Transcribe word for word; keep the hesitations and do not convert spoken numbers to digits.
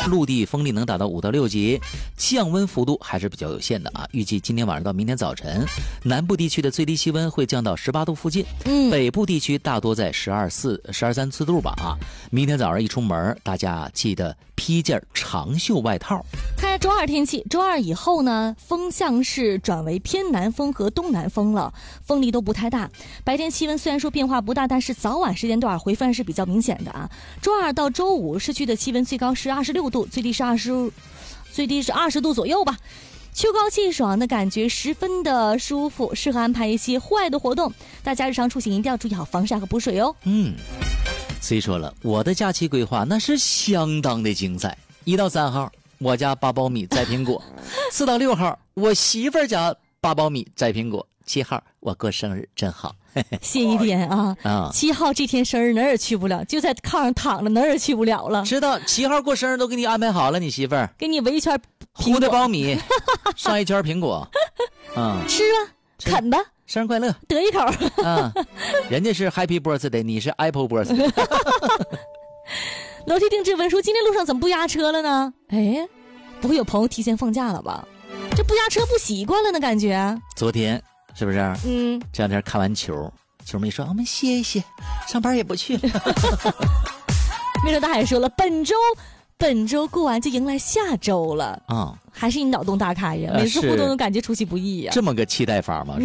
陆地风力能达到五到六级，降温幅度还是比较有限的啊。预计今天晚上到明天早晨，南部地区的最低气温会降到十八度附近，嗯，北部地区大多在十二四、十二三四度吧啊。明天早上一出门，大家记得披件长袖外套。 看下周二天气，周二以后呢，风向是转为偏南风和东南风了，风力都不太大。白天气温虽然说变化不大，但是早晚时间段回翻是比较明显的啊。周二到周五市区的气温最高是二十六度，最低是二十，最低是二十度左右吧。秋高气爽的感觉十分的舒服，适合安排一些户外的活动。大家日常出行一定要注意好防晒和补水哦。 嗯，所以说了，我的假期规划那是相当的精彩。一到三号，我家八苞米摘苹果；四到六号，我媳妇儿家八苞米摘苹果；七号，我过生日，真好。 谢一点啊啊！七号这天生日哪儿也去不了，就在炕上躺着，哪儿也去不了了。 知道七号过生日都给你安排好了，你媳妇儿给你围一圈糊的苞米，上一圈苹果， 啊、嗯，吃吧，啃吧， 生日快乐， 得一口啊！人家是 Happy Birthday， 你是 Apple Birthday。 楼梯定制文书，今天路上怎么不压车了呢？哎，不会有朋友提前放假了吧？这不压车不习惯了呢，感觉。 昨天。是不是？嗯，这两天看完球，球迷说我们歇一歇，上班也不去了。 没说大海说了，本周本周过完就迎来下周了啊、哦，还是你脑洞大开呀，每次互动都感觉出其不意呀。 这么个期待法吗？